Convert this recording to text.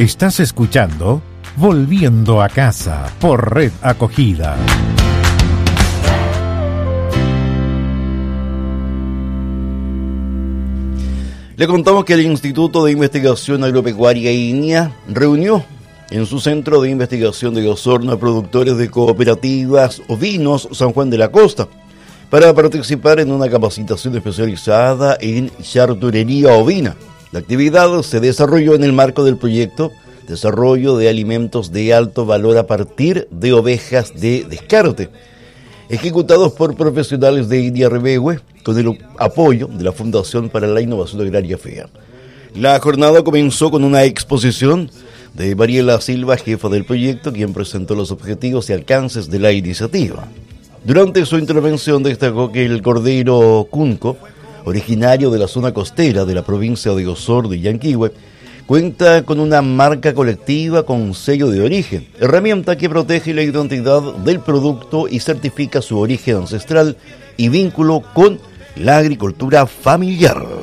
Estás escuchando Volviendo a Casa por Red Acogida. Le contamos que el Instituto de Investigación Agropecuaria INIA reunió en su centro de investigación de Osorno a productores de cooperativas ovinos San Juan de la Costa para participar en una capacitación especializada en charturería ovina. La actividad se desarrolló en el marco del proyecto Desarrollo de Alimentos de Alto Valor a partir de ovejas de descarte, ejecutados por profesionales de INIA Rebehue con el apoyo de la Fundación para la Innovación Agraria FEA. La jornada comenzó con una exposición de Mariela Silva, jefa del proyecto, quien presentó los objetivos y alcances de la iniciativa. Durante su intervención destacó que el cordero cunco, originario de la zona costera de la provincia de Osorno y Yanquihue, cuenta con una marca colectiva con sello de origen, herramienta que protege la identidad del producto y certifica su origen ancestral y vínculo con la agricultura familiar.